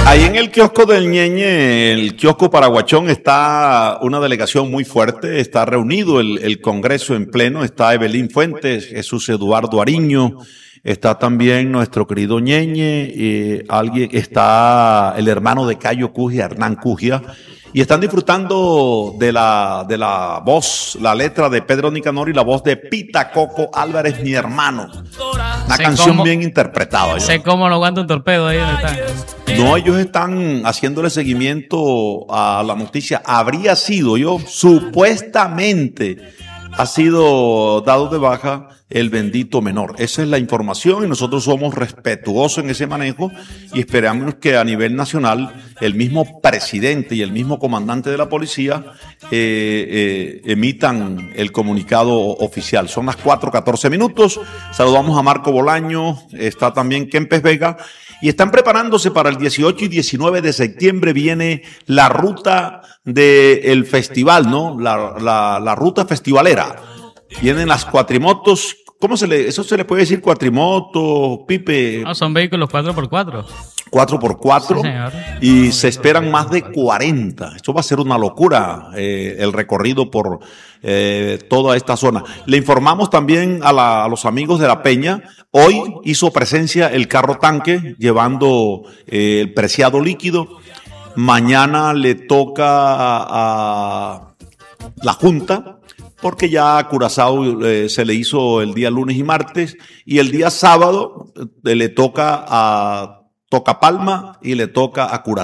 Ahí en el kiosco del Ñeñe, el kiosco Paraguachón, está una delegación muy fuerte, está reunido el Congreso en pleno, está Evelyn Fuentes, Jesús Eduardo Ariño, está también nuestro querido Ñeñe, está el hermano de Cayo Cugia, Hernán Cugia, y están disfrutando de la voz, la letra de Pedro Nicanor y la voz de Pita Coco Álvarez, mi hermano. Una canción bien interpretada. Sé cómo no aguanta un torpedo ahí donde están. No, ellos están haciéndole seguimiento a la noticia. Habría sido, supuestamente ha sido dado de baja el bendito menor. Esa es la información y nosotros somos respetuosos en ese manejo y esperamos que a nivel nacional el mismo presidente y el mismo comandante de la policía emitan el comunicado oficial. Son las 4:14. Saludamos a Marco Bolaño, está también Kempes Vega y están preparándose para el 18 y 19 de septiembre. Viene la ruta del festival, ¿no? La ruta festivalera. Vienen las cuatrimotos. ¿Eso se le puede decir cuatrimoto, Pipe? No, son vehículos 4x4. 4x4, sí, señor. Y se esperan más de 40. Esto va a ser una locura, el recorrido por toda esta zona. Le informamos también a los amigos de La Peña. Hoy hizo presencia el carro tanque llevando el preciado líquido. Mañana le toca a la Junta, porque ya a Curazao se le hizo el día lunes y martes, y el día sábado le toca a Tocapalma y le toca a Curazao.